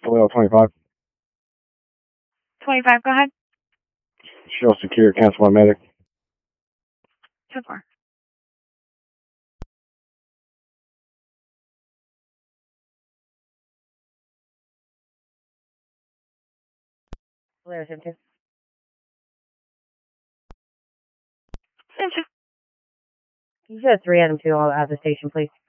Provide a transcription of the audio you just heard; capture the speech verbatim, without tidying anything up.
Toledo twenty-five. twenty-five, go ahead. Show secure, cancel my medic. ten four. Toledo seven two. seven two. Can you show three Adam two all out of the station, please?